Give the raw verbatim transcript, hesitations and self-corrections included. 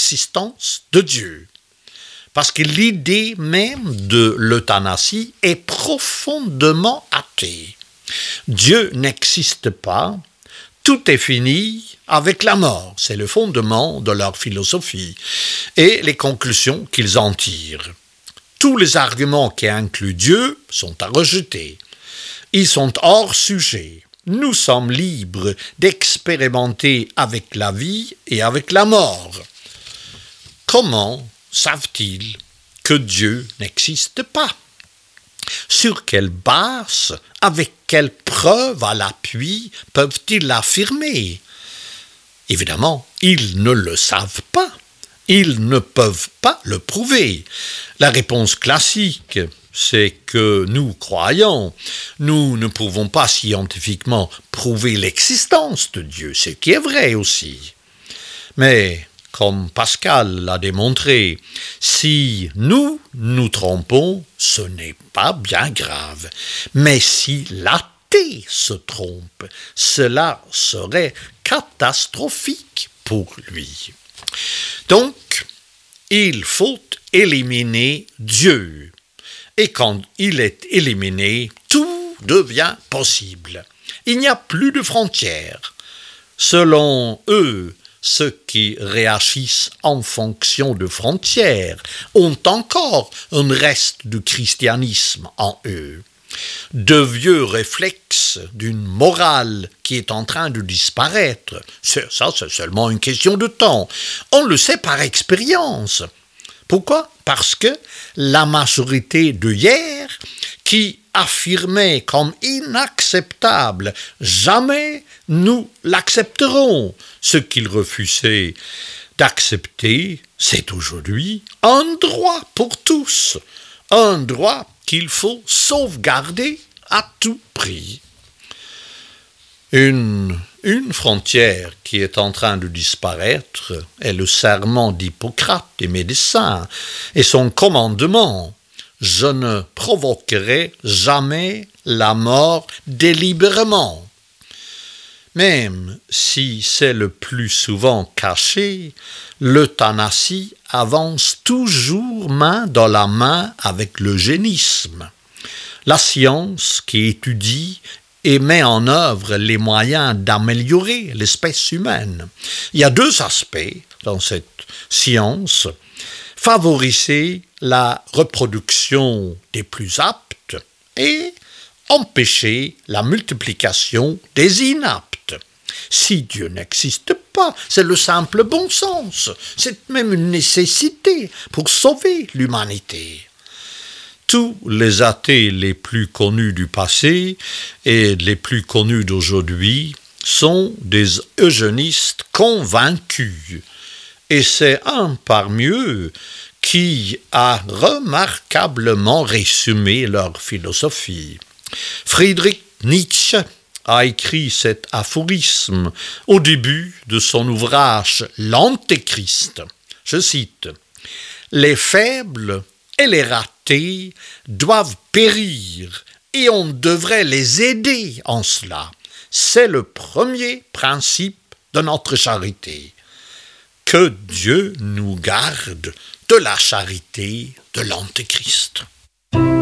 l'existence de Dieu. Parce que l'idée même de l'euthanasie est profondément athée. Dieu n'existe pas, tout est fini avec la mort. C'est le fondement de leur philosophie et les conclusions qu'ils en tirent. Tous les arguments qui incluent Dieu sont à rejeter. Ils sont hors sujet. Nous sommes libres d'expérimenter avec la vie et avec la mort. Comment savent-ils que Dieu n'existe pas? Sur quelle base, avec quelle preuve à l'appui peuvent-ils l'affirmer? Évidemment, ils ne le savent pas. Ils ne peuvent pas le prouver. La réponse classique, c'est que nous croyons. Nous ne pouvons pas scientifiquement prouver l'existence de Dieu, ce qui est vrai aussi. Mais, comme Pascal l'a démontré, si nous nous trompons, ce n'est pas bien grave. Mais si l'athée se trompe, cela serait catastrophique pour lui. Donc, il faut éliminer Dieu. Et quand il est éliminé, tout devient possible. Il n'y a plus de frontières. Selon eux, ceux qui réagissent en fonction de frontières ont encore un reste de christianisme en eux. De vieux réflexes d'une morale qui est en train de disparaître. C'est, ça, c'est seulement une question de temps. On le sait par expérience. Pourquoi? Parce que la majorité de hier, qui affirmait comme inacceptable, jamais nous l'accepterons. Ce qu'ils refusaient d'accepter, c'est aujourd'hui un droit pour tous, un droit qu'il faut sauvegarder à tout prix. Une, une frontière qui est en train de disparaître est le serment d'Hippocrate des médecins et son commandement « Je ne provoquerai jamais la mort délibérément ». Même si c'est le plus souvent caché, l'euthanasie avance toujours main dans la main avec l'eugénisme. La science qui étudie et met en œuvre les moyens d'améliorer l'espèce humaine. Il y a deux aspects dans cette science. Favoriser la reproduction des plus aptes et empêcher la multiplication des inaptes. Si Dieu n'existe pas, c'est le simple bon sens. C'est même une nécessité pour sauver l'humanité. Tous les athées les plus connus du passé et les plus connus d'aujourd'hui sont des eugénistes convaincus. Et c'est un parmi eux qui a remarquablement résumé leur philosophie. Friedrich Nietzsche a écrit cet aphorisme au début de son ouvrage « L'Antéchrist ». Je cite « Les faibles et les ratés doivent périr et on devrait les aider en cela. C'est le premier principe de notre charité. » Que Dieu nous garde de la charité de l'Antéchrist.